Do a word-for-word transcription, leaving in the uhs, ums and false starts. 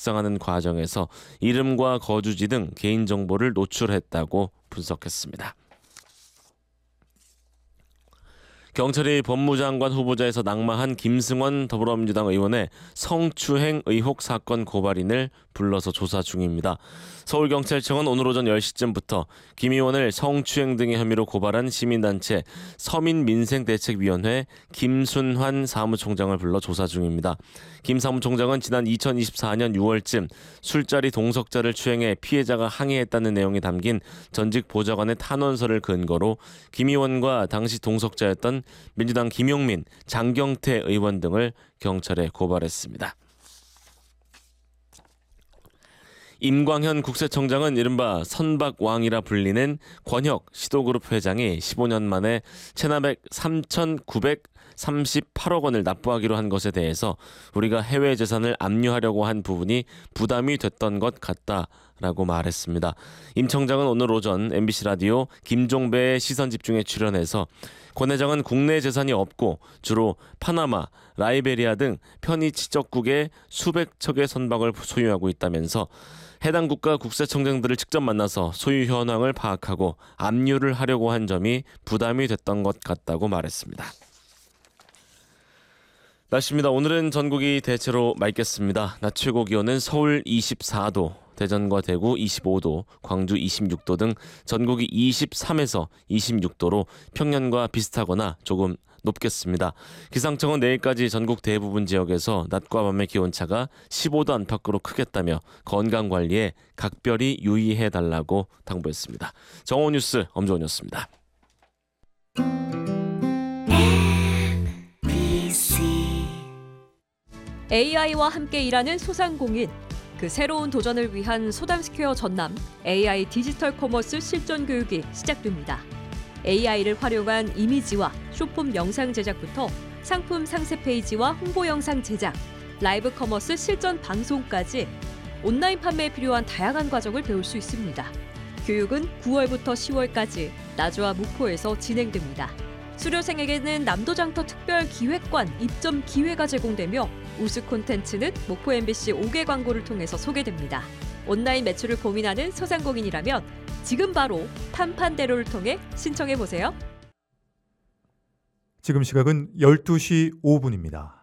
작성하는 과정에서 이름과 거주지 등 개인정보를 노출했다고 분석했습니다. 경찰이 법무장관 후보자에서 낙마한 김승원 더불어민주당 의원의 성추행 의혹 사건 고발인을 불러서 조사 중입니다. 서울경찰청은 오늘 오전 열 시쯤부터 김 의원을 성추행 등의 혐의로 고발한 시민단체 서민민생대책위원회 김순환 사무총장을 불러 조사 중입니다. 김 사무총장은 지난 이천이십사 년 유월쯤 술자리 동석자를 추행해 피해자가 항의했다는 내용이 담긴 전직 보좌관의 탄원서를 근거로 김 의원과 당시 동석자였던 민주당 김용민, 장경태 의원 등을 경찰에 고발했습니다. 임광현 국세청장은 이른바 선박왕이라 불리는 권혁 시도그룹 회장이 십오 년 만에 체납액 삼천구백삼십팔억 원을 납부하기로 한 것에 대해서 우리가 해외 재산을 압류하려고 한 부분이 부담이 됐던 것 같다라고 말했습니다. 임 청장은 오늘 오전 엠비씨 라디오 김종배의 시선집중에 출연해서 권 회장은 국내 재산이 없고 주로 파나마, 라이베리아 등 편의 지적국에 수백 척의 선박을 소유하고 있다면서 해당 국가 국세청장들을 직접 만나서 소유 현황을 파악하고 압류를 하려고 한 점이 부담이 됐던 것 같다고 말했습니다. 날씨입니다. 오늘은 전국이 대체로 맑겠습니다. 낮 최고 기온은 서울 이십사 도, 대전과 대구 이십오 도, 광주 이십육 도 등 전국이 이십삼에서 이십육 도로 평년과 비슷하거나 조금 높겠습니다. 기상청은 내일까지 전국 대부분 지역에서 낮과 밤의 기온차가 십오 도 안팎으로 크겠다며 건강관리에 각별히 유의해달라고 당부했습니다. 정오 뉴스 엄조원이었습니다. 에이아이와 함께 일하는 소상공인, 그 새로운 도전을 위한 소담스퀘어 전남 에이아이 디지털 커머스 실전 교육이 시작됩니다. 에이아이를 활용한 이미지와 쇼폼 영상 제작부터 상품 상세 페이지와 홍보 영상 제작, 라이브 커머스 실전 방송까지 온라인 판매에 필요한 다양한 과정을 배울 수 있습니다. 교육은 구월부터 시월까지 나주와 목포에서 진행됩니다. 수료생에게는 남도장터 특별 기획관 입점 기회가 제공되며 우수 콘텐츠는 목포 엠비씨 오 개 광고를 통해서 소개됩니다. 온라인 매출을 고민하는 소상공인이라면 지금 바로 판판대로를 통해 신청해보세요. 지금 시각은 열두 시 오 분입니다.